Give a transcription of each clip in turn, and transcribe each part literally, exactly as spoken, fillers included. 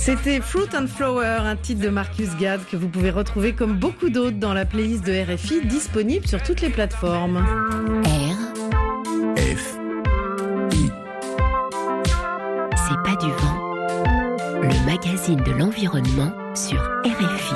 C'était Fruit and Flower, un titre de Marcus Gad que vous pouvez retrouver comme beaucoup d'autres dans la playlist de R F I, disponible sur toutes les plateformes. R F I. C'est pas du vent, le magazine de l'environnement sur R F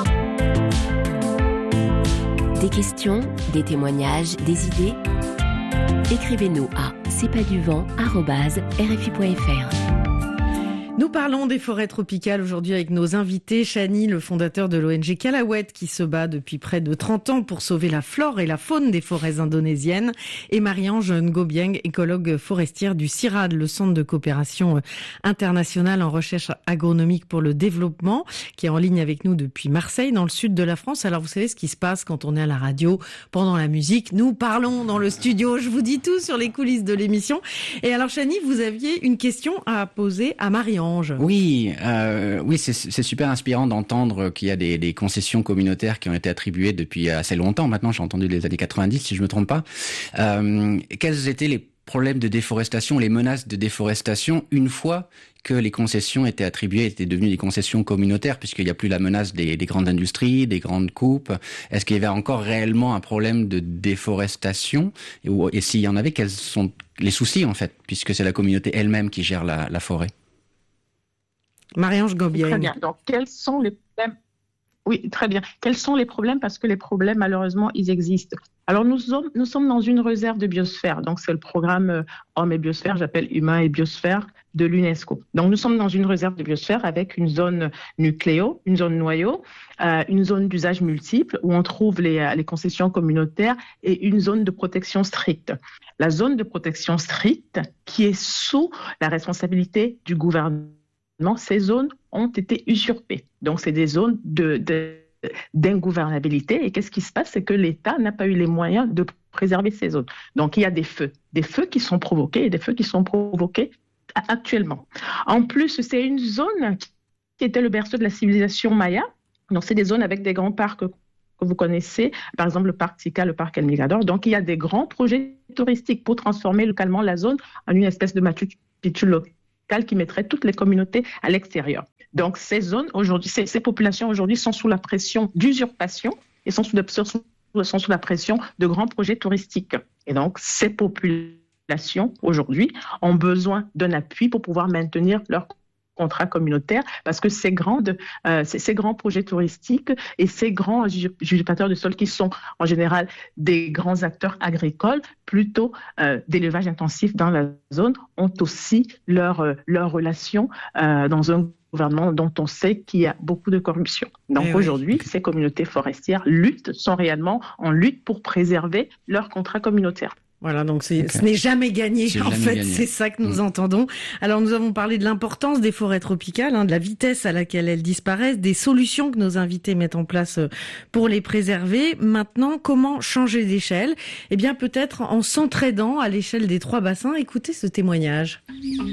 I. Des questions, des témoignages, des idées? Écrivez-nous à c'est pas du vent arobase r f i point f r. Nous parlons des forêts tropicales aujourd'hui avec nos invités. Chani, le fondateur de l'O N G Kalawet, qui se bat depuis près de trente ans pour sauver la flore et la faune des forêts indonésiennes. Et Marie-Ange Ngobieng, écologue forestière du CIRAD, le Centre de coopération internationale en recherche agronomique pour le développement, qui est en ligne avec nous depuis Marseille, dans le sud de la France. Alors vous savez ce qui se passe quand on est à la radio, pendant la musique. Nous parlons dans le studio, je vous dis tout sur les coulisses de l'émission. Et alors Chani, vous aviez une question à poser à Marie-Ange. Oui, euh, oui, c'est, c'est super inspirant d'entendre qu'il y a des, des concessions communautaires qui ont été attribuées depuis assez longtemps. Maintenant, j'ai entendu les années quatre-vingt-dix, si je me trompe pas. Euh, quels étaient les problèmes de déforestation, les menaces de déforestation une fois que les concessions étaient attribuées, étaient devenues des concessions communautaires, puisqu'il n'y a plus la menace des, des grandes industries, des grandes coupes? Est-ce qu'il y avait encore réellement un problème de déforestation? Et, et s'il y en avait, quels sont les soucis, en fait, puisque c'est la communauté elle-même qui gère la, la forêt? Marie-Ange Ngobieng. Très bien. Donc, quels sont les problèmes? Oui, très bien. Quels sont les problèmes? Parce que les problèmes, malheureusement, ils existent. Alors, nous sommes, nous sommes dans une réserve de biosphère. Donc, c'est le programme euh, Homme et Biosphère, j'appelle Humain et Biosphère de l'UNESCO. Donc, nous sommes dans une réserve de biosphère avec une zone nucléo, une zone noyau, euh, une zone d'usage multiple où on trouve les, les concessions communautaires et une zone de protection stricte. La zone de protection stricte qui est sous la responsabilité du gouvernement. Ces zones ont été usurpées. Donc, c'est des zones de, de, d'ingouvernabilité. Et qu'est-ce qui se passe? C'est que l'État n'a pas eu les moyens de préserver ces zones. Donc, il y a des feux. Des feux qui sont provoqués et des feux qui sont provoqués actuellement. En plus, c'est une zone qui était le berceau de la civilisation maya. Donc, c'est des zones avec des grands parcs que vous connaissez. Par exemple, le parc Tikal, le parc El Mirador. Donc, il y a des grands projets touristiques pour transformer localement la zone en une espèce de Machu Picchu local qui mettrait toutes les communautés à l'extérieur. Donc, ces zones aujourd'hui, ces, ces populations aujourd'hui sont sous la pression d'usurpation et sont sous, de, sont sous la pression de grands projets touristiques. Et donc, ces populations aujourd'hui ont besoin d'un appui pour pouvoir maintenir leur contrat communautaire parce que ces, grandes, euh, ces, ces grands projets touristiques et ces grands usurpateurs de sol qui sont en général des grands acteurs agricoles plutôt euh, d'élevage intensif dans la zone ont aussi leur, euh, leur relation euh, dans un gouvernement dont on sait qu'il y a beaucoup de corruption. Donc eh aujourd'hui, oui. Ces communautés forestières luttent, sont réellement en lutte pour préserver leur contrat communautaire. Voilà, donc c'est, okay. ce n'est jamais gagné. C'est en jamais fait, gagné. C'est ça que nous mmh. entendons. Alors, nous avons parlé de l'importance des forêts tropicales, hein, de la vitesse à laquelle elles disparaissent, des solutions que nos invités mettent en place pour les préserver. Maintenant, comment changer d'échelle? Eh bien, peut-être en s'entraidant à l'échelle des trois bassins. Écoutez ce témoignage.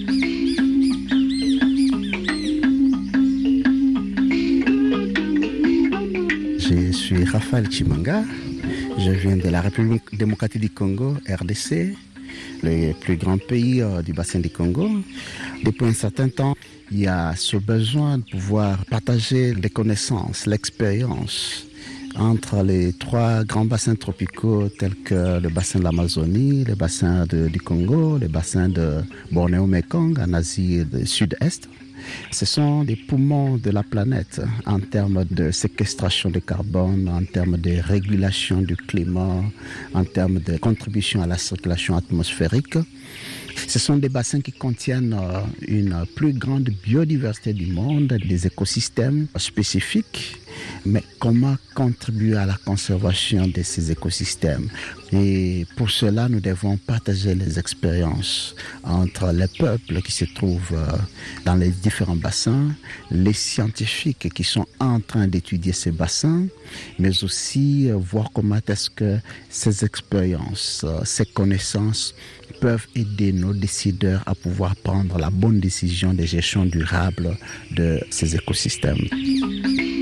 Je suis Raphaël Chimanga. Je viens de la République démocratique du Congo, R D C, le plus grand pays euh, du bassin du Congo. Depuis un certain temps, il y a ce besoin de pouvoir partager les connaissances, l'expérience entre les trois grands bassins tropicaux tels que le bassin de l'Amazonie, le bassin de, du Congo, le bassin de Bornéo-Mekong en Asie du Sud-Est. Ce sont des poumons de la planète en termes de séquestration de carbone, en termes de régulation du climat, en termes de contribution à la circulation atmosphérique. Ce sont des bassins qui contiennent une plus grande biodiversité du monde, des écosystèmes spécifiques. Mais comment contribuer à la conservation de ces écosystèmes? Et pour cela, nous devons partager les expériences entre les peuples qui se trouvent dans les différents bassins, les scientifiques qui sont en train d'étudier ces bassins, mais aussi voir comment est-ce que ces expériences, ces connaissances peuvent aider nos décideurs à pouvoir prendre la bonne décision de gestion durable de ces écosystèmes.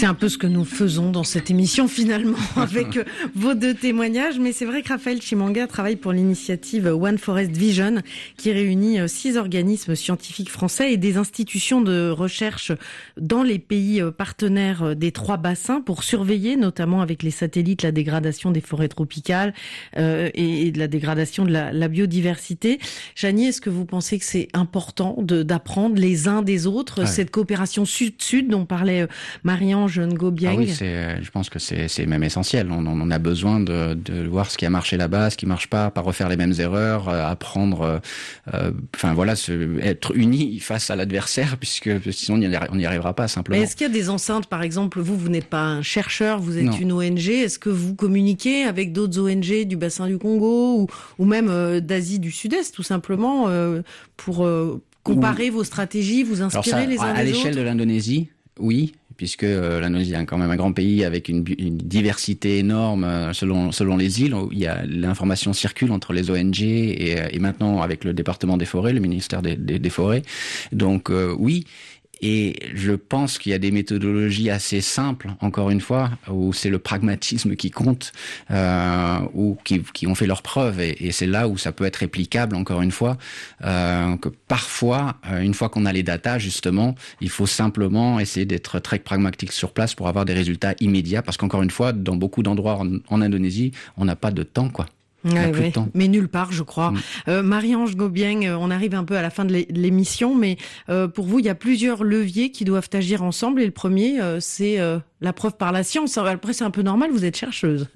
C'est un peu ce que nous faisons dans cette émission finalement avec vos deux témoignages. Mais c'est vrai que Raphaël Chimanga travaille pour l'initiative One Forest Vision qui réunit six organismes scientifiques français et des institutions de recherche dans les pays partenaires des trois bassins pour surveiller notamment avec les satellites la dégradation des forêts tropicales euh, et, et de la dégradation de la, la biodiversité. Chani, est-ce que vous pensez que c'est important de, d'apprendre les uns des autres, ouais. cette coopération sud-sud dont parlait Marie-Ange Ngo-Bieng? Ah oui, c'est, je pense que c'est, c'est même essentiel. On, on a besoin de, de voir ce qui a marché là-bas, ce qui marche pas, pas refaire les mêmes erreurs, euh, apprendre, euh, enfin voilà, se, être unis face à l'adversaire, puisque sinon on n'y arrivera pas simplement. Mais est-ce qu'il y a des enceintes, par exemple, vous, vous n'êtes pas un chercheur, vous êtes non. une O N G, est-ce que vous communiquez avec d'autres O N G du bassin du Congo ou, ou même euh, d'Asie du Sud-Est, tout simplement, euh, pour euh, comparer ou... vos stratégies, vous inspirer ça, les uns à, des autres? À l'échelle de l'Indonésie, oui, puisque euh, l'Indonésie est quand même un grand pays avec une, une diversité énorme euh, selon selon les îles. Où il y a l'information circule entre les O N G et, et maintenant avec le département des forêts, le ministère des, des, des forêts. Donc euh, oui. Et je pense qu'il y a des méthodologies assez simples, encore une fois, où c'est le pragmatisme qui compte, euh, ou qui, qui ont fait leurs preuves. Et, et c'est là où ça peut être réplicable, encore une fois, euh, que parfois, une fois qu'on a les datas, justement, il faut simplement essayer d'être très pragmatique sur place pour avoir des résultats immédiats. Parce qu'encore une fois, dans beaucoup d'endroits en, en Indonésie, on n'a pas de temps, quoi. Ouais, ouais, mais nulle part, je crois. Mmh. Euh, Marie-Ange Ngo-Bieng, on arrive un peu à la fin de l'émission, mais euh, pour vous, il y a plusieurs leviers qui doivent agir ensemble. Et le premier, euh, c'est euh, la preuve par la science. Après, c'est un peu normal, vous êtes chercheuse.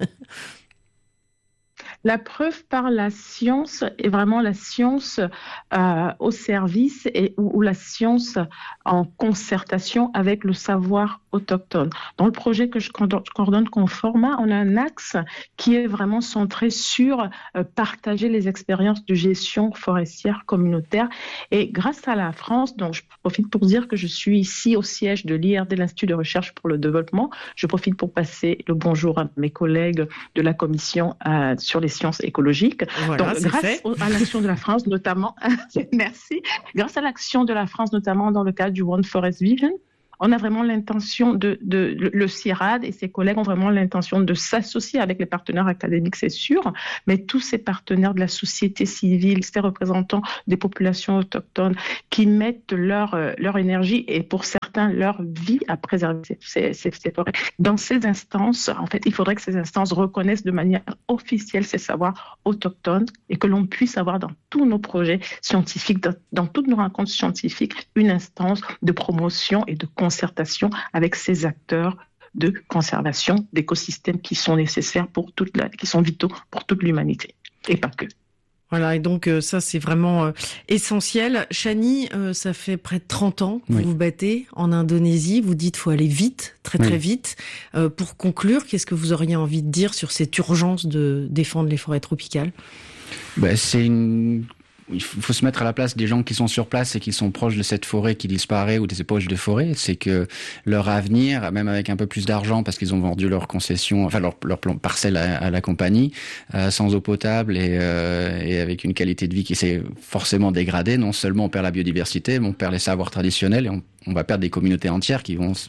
La preuve par la science est vraiment la science euh, au service et ou, ou la science en concertation avec le savoir autochtone. Dans le projet que je coordonne Conforma, on a un axe qui est vraiment centré sur euh, partager les expériences de gestion forestière communautaire. Et grâce à la France, donc je profite pour dire que je suis ici au siège de l'I R D, l'Institut de recherche pour le développement. Je profite pour passer le bonjour à mes collègues de la commission euh, sur les sciences écologiques. Voilà, donc, grâce fait. au, à l'action de la France, notamment, merci, grâce à l'action de la France, notamment dans le cadre du One Forest Vision, on a vraiment l'intention de, de, de le C I R A D et ses collègues ont vraiment l'intention de s'associer avec les partenaires académiques, c'est sûr, mais tous ces partenaires de la société civile, ces représentants des populations autochtones qui mettent leur, leur énergie et pour certains leur vie à préserver ces, ces, ces forêts. Dans ces instances, en fait, il faudrait que ces instances reconnaissent de manière officielle ces savoirs autochtones et que l'on puisse avoir dans tous nos projets scientifiques, dans, dans toutes nos rencontres scientifiques, une instance de promotion et de concertation avec ces acteurs de conservation d'écosystèmes qui sont nécessaires pour toute la, qui sont vitaux pour toute l'humanité et pas que. Voilà, et donc euh, ça c'est vraiment euh, essentiel. Chani, euh, ça fait près de trente ans que oui. vous vous battez en Indonésie. Vous dites faut aller vite, très très oui. vite. Euh, pour conclure, qu'est-ce que vous auriez envie de dire sur cette urgence de défendre les forêts tropicales? Ben, c'est une... Il faut se mettre à la place des gens qui sont sur place et qui sont proches de cette forêt qui disparaît ou des poches de forêt. C'est que leur avenir, même avec un peu plus d'argent parce qu'ils ont vendu leur concession, enfin leur, leur parcelle à, à la compagnie, euh, sans eau potable et, euh, et avec une qualité de vie qui s'est forcément dégradée. Non seulement on perd la biodiversité, mais on perd les savoirs traditionnels et on, on va perdre des communautés entières qui vont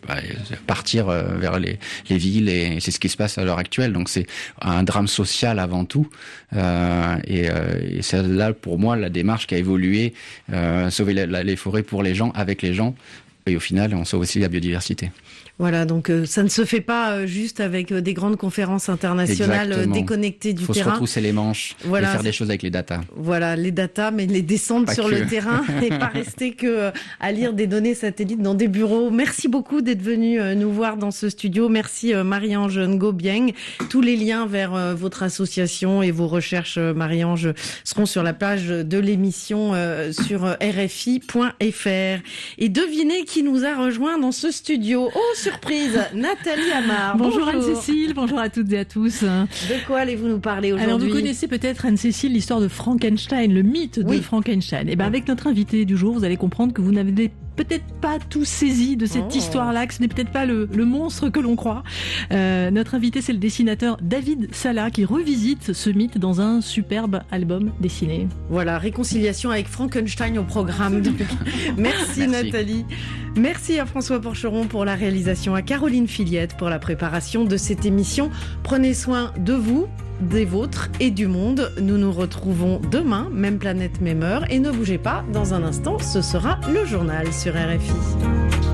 partir vers les, les villes et c'est ce qui se passe à l'heure actuelle. Donc c'est un drame social avant tout euh, et, euh, et c'est là pour moi la démarche qui a évolué, euh, sauver la, la, les forêts pour les gens, avec les gens et au final on sauve aussi la biodiversité. Voilà, donc euh, ça ne se fait pas euh, juste avec euh, des grandes conférences internationales euh, déconnectées du Faut terrain. Il faut se retrousser les manches voilà, et faire des choses avec les datas. Voilà, les datas, mais les descendre pas sur que. le terrain et pas rester que euh, à lire des données satellites dans des bureaux. Merci beaucoup d'être venu euh, nous voir dans ce studio. Merci euh, Marie-Ange Ngo-Bieng. Tous les liens vers euh, votre association et vos recherches, euh, Marie-Ange, seront sur la page de l'émission euh, sur euh, R F I point F R. Et devinez qui nous a rejoint dans ce studio. Oh, surprise, Nathalie Amar. Bonjour, bonjour Anne-Cécile, bonjour à toutes et à tous. De quoi allez-vous nous parler aujourd'hui? Alors vous connaissez peut-être Anne-Cécile l'histoire de Frankenstein, le mythe de oui. Frankenstein. Et ben avec notre invité du jour, vous allez comprendre que vous n'avez peut-être pas tout saisi de cette Oh. histoire-là, que ce n'est peut-être pas le, le monstre que l'on croit. Euh, notre invité, c'est le dessinateur David Sala qui revisite ce mythe dans un superbe album dessiné. Voilà, réconciliation avec Frankenstein au programme. Merci, Merci. Nathalie. Merci à François Porcheron pour la réalisation, à Caroline Filiette pour la préparation de cette émission. Prenez soin de vous, des vôtres et du monde. Nous nous retrouvons demain, même planète, même heure. Et ne bougez pas, dans un instant, ce sera le journal sur R F I.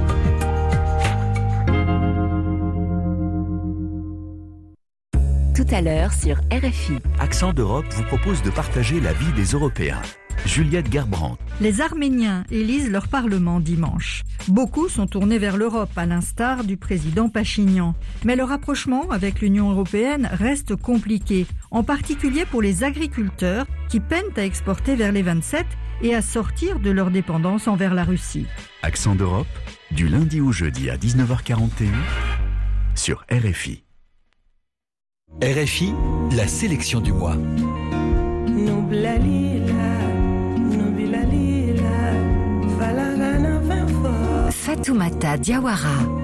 Tout à l'heure sur R F I. Accent d'Europe vous propose de partager la vie des Européens. Juliette Gerbrandt. Les Arméniens élisent leur parlement dimanche. Beaucoup sont tournés vers l'Europe, à l'instar du président Pachinian. Mais le rapprochement avec l'Union européenne reste compliqué, en particulier pour les agriculteurs qui peinent à exporter vers les vingt-sept et à sortir de leur dépendance envers la Russie. Accent d'Europe, du lundi au jeudi à dix-neuf heures quarante et un sur R F I. R F I, la sélection du mois. Fatoumata Diawara.